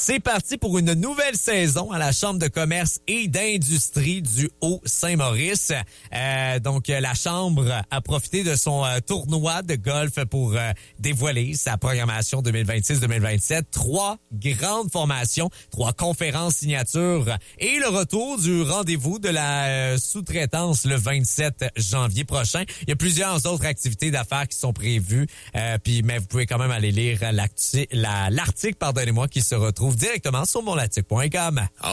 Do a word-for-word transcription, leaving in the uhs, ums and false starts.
C'est parti pour une nouvelle saison à la Chambre de commerce et d'industrie du Haut-Saint-Maurice. Euh, donc, la Chambre a profité de son euh, tournoi de golf pour euh, dévoiler sa programmation deux mille vingt-six deux mille vingt-sept. Trois grandes formations, trois conférences signatures et le retour du rendez-vous de la euh, sous-traitance le vingt-sept janvier prochain. Il y a plusieurs autres activités d'affaires qui sont prévues, euh, puis mais vous pouvez quand même aller lire la, l'article, pardonnez-moi, qui se retrouve directement sur mon latic point com.